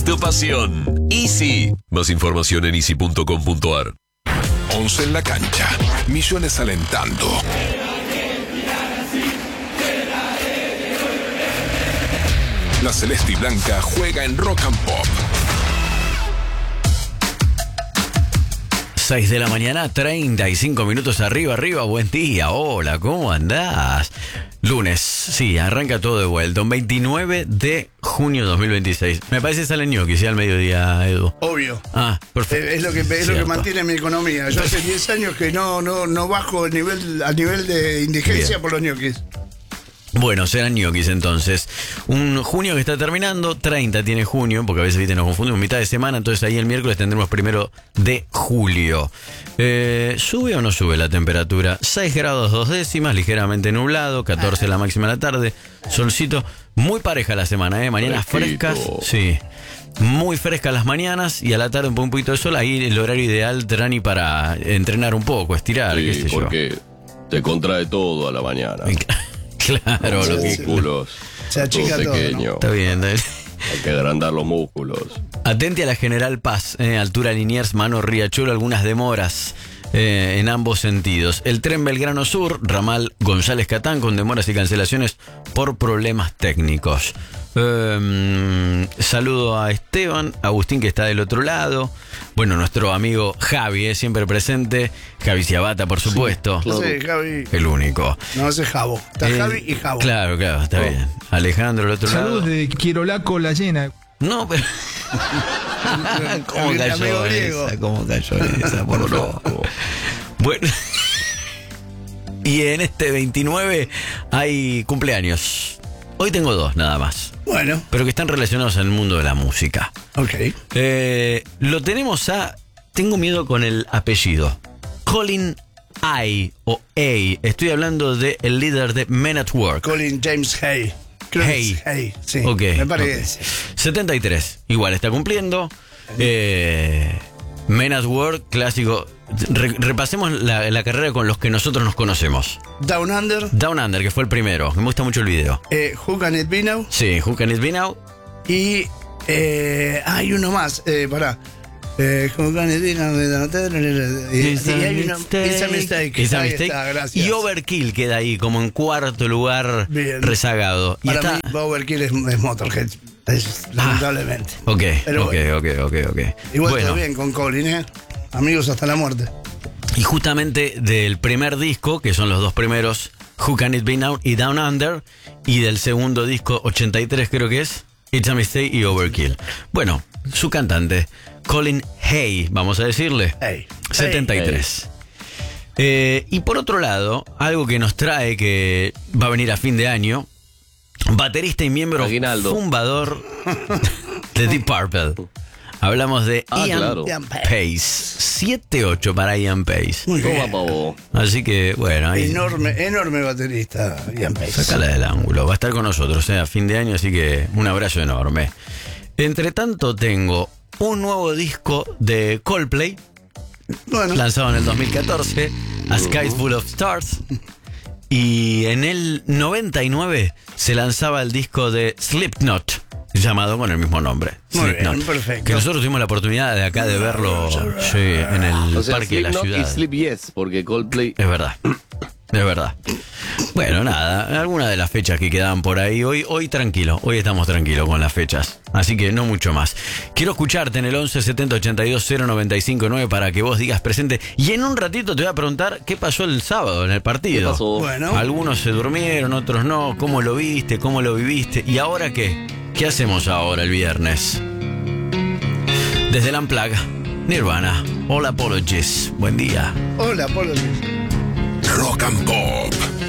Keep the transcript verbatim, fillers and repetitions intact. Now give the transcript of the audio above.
tu pasión. Easy. Más información en easy punto com punto ar. Once en la cancha. Millones alentando. La celeste y blanca juega en Rock and Pop. seis de la mañana, treinta y cinco minutos arriba, arriba, buen día, hola, ¿cómo andás? Lunes, sí, arranca todo de vuelta, un veintinueve de junio de dos mil veintiséis. Me parece que sale ñoqui, ¿sí? Al mediodía, Edu. Obvio. Ah, perfecto. Es lo que, es lo que mantiene mi economía. Yo hace diez años que no, no, no bajo el nivel, al nivel de indigencia Bien. por los ñoquis. Bueno, serán ñoquis entonces. Un junio que está terminando, treinta tiene junio, porque a veces ¿viste? Nos confundimos, mitad de semana, entonces ahí el miércoles tendremos primero de julio. Eh, ¿Sube o no sube la temperatura? seis grados dos décimas, ligeramente nublado, catorce la máxima de la tarde, solcito, muy pareja la semana, ¿eh? Mañanas Fresquito. frescas, sí. Muy frescas las mañanas y a la tarde un poquito de sol, ahí el horario ideal, Trani, para entrenar un poco, estirar, Sí, qué sé yo. porque te contrae todo a la mañana. Claro, lo que... músculos. Se achica todo todo, pequeño. ¿no? Está bien, Dale. Hay que agrandar los músculos. Atente a la General Paz, eh, altura Liniers, Mano Riachuelo, algunas demoras eh, en ambos sentidos. El tren Belgrano Sur, ramal González Catán, con demoras y cancelaciones por problemas técnicos. Eh, saludo a Esteban, Agustín que está del otro lado. Bueno, nuestro amigo Javi, eh, siempre presente. Javi Ciabata, por supuesto. No sé, Javi. El único. No, ese es Javo. Está Eh, Javi y Javo. Claro, claro, está Oh. bien. Alejandro, el otro Saludos lado. de Quirolaco La Llena. No, pero... ¿Cómo El cayó amigo griego. esa? ¿Cómo cayó esa? Por favor. Bueno. Y en este veintinueve hay cumpleaños. Hoy tengo dos, nada más. Bueno, Pero que están relacionados al mundo de la música. ok. Eh, lo tenemos a... Tengo miedo con el apellido. Colin I o A. Estoy hablando del líder de Men at Work. Colin James Hay. Creo que Hay. es Hay, sí. Ok, Me parece. ok. setenta y tres. Igual está cumpliendo. Eh, Men at Work, clásico. Re- repasemos la, la carrera con los que nosotros nos conocemos. Down Under. Down Under, que fue el primero. Me gusta mucho el video. Eh, Who Can It Be Now? Sí, Who Can It Be Now? Y eh, hay uno más. Eh, pará. Eh, Who Can It Be Now? Y, It's y a hay uno- mistake. It's a Mistake. It's a Ahí mistake. está, gracias. Y Overkill queda ahí como en cuarto lugar, Bien. rezagado. Y Para está... mí, Overkill es, es Motorhead. Es, lamentablemente. Ok, Pero ok, bueno. ok, ok, ok. Igual Bueno, todo bien con Colin, ¿eh? Amigos hasta la muerte. y justamente del primer disco, que son los dos primeros, Who Can It Be Now y Down Under, y del segundo disco, ochenta y tres creo que es, It's a Mistake y Overkill. Bueno, su cantante, Colin Hay, vamos a decirle, Hey. setenta y tres. Eh, y por otro lado, algo que nos trae que va a venir a fin de año, baterista y miembro Aguinaldo. fundador de Deep Purple. Hablamos de Ah, Ian claro. Ian Pace. Pace. siete ocho para Ian Pace. Muy Toma, bien. pavo. Así que, bueno, ahí Enorme, enorme baterista, Ian Pace. sacala del ángulo. Va a estar con nosotros, eh, a fin de año, así que un abrazo enorme. Entre tanto, tengo un nuevo disco de Coldplay, Bueno, lanzado en el dos mil catorce, A Sky Full of Stars. Y en el noventa y nueve se lanzaba el disco de Slipknot, llamado con el mismo nombre. Muy bien, Slipknot. perfecto. Que nosotros tuvimos la oportunidad de acá de verlo sí, en el O sea, parque de la Slipknot ciudad. y Sleep Yes, porque Coldplay... Es verdad. Es verdad. Bueno, nada, algunas de las fechas que quedaban por ahí. Hoy, hoy tranquilo, hoy estamos tranquilos con las fechas. Así que no mucho más. Quiero escucharte en el once setenta ochenta y dos cero noventa y cinco nueve para que vos digas presente. Y en un ratito te voy a preguntar qué pasó el sábado en el partido. ¿Qué pasó? Bueno. Algunos se durmieron, otros no. ¿Cómo lo viste? ¿Cómo lo viviste? ¿Y ahora qué? ¿Qué hacemos ahora el viernes? Desde el Unplugged, Nirvana, All Apologies. Buen día. hola, Polo. Rock and Pop.